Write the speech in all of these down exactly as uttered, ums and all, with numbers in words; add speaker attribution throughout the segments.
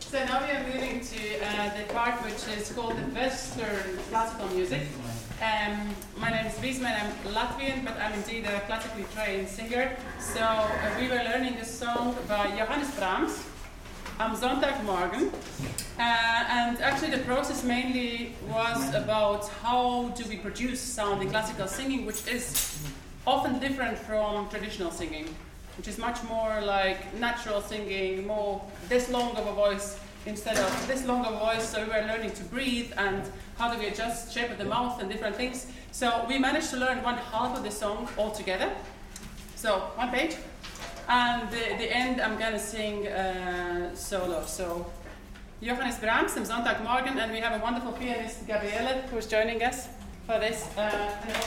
Speaker 1: So now we are moving to uh, the part which is called the Western classical music. Um, my name is Wiesma, I'm Latvian, but I'm indeed a classically trained singer. So uh, we were learning a song by Johannes Brahms, Am Sonntagmorgen. Uh, and actually the process mainly was about how do we produce sound in classical singing, which is often different from traditional singing, which is much more like natural singing, more this long of a voice instead of this long of a voice. So we were learning to breathe and how do we adjust shape of the mouth and different things. So we managed to learn one half of the song all together. So one page. And the, the end I'm gonna sing uh, solo. So Johannes Brahms, Am Sonntagmorgen, and we have a wonderful pianist, Gabriele, who's joining us for this. Uh, and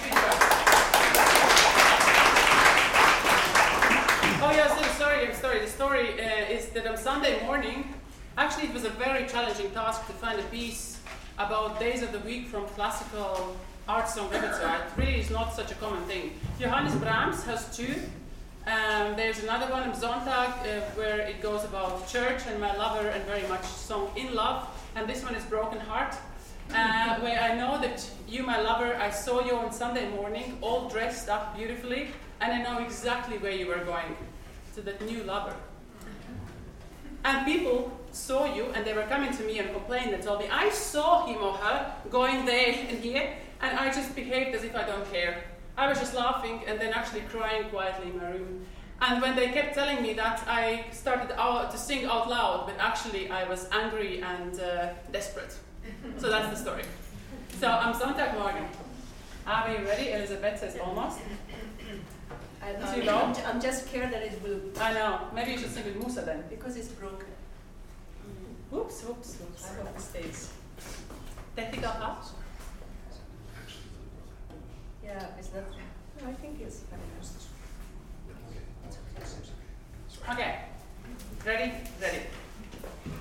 Speaker 1: oh yeah, so the story, the story, the story uh, is that on Sunday morning, actually it was a very challenging task to find a piece about days of the week from classical art song repertoire. It really is not such a common thing. Johannes Brahms has two. Um, there's another one, Am Sonntag, uh, where it goes about church and my lover and very much song in love. And this one is Broken Heart, uh, where I know that you, my lover, I saw you on Sunday morning, all dressed up beautifully, and I know exactly where you were going, to that new lover. And people saw you, and they were coming to me and complained and told me, I saw him or her going there and here, and I just behaved as if I don't care. I was just laughing and then actually crying quietly in my room. And when they kept telling me that, I started out to sing out loud, but actually I was angry and uh, desperate. So that's the story. So, Am Sonntagmorgen. Are we ready? Elizabeth says almost.
Speaker 2: I,
Speaker 1: Too
Speaker 2: I'm,
Speaker 1: low?
Speaker 2: I'm, I'm just scared that it will...
Speaker 1: I know. Maybe you should sing with Musa then.
Speaker 2: Because it's broken.
Speaker 1: Oops, oops, oops.
Speaker 2: I hope it stays.
Speaker 1: Technical house?
Speaker 2: Yeah, it's not... No, I think it's...
Speaker 1: Okay. Ready?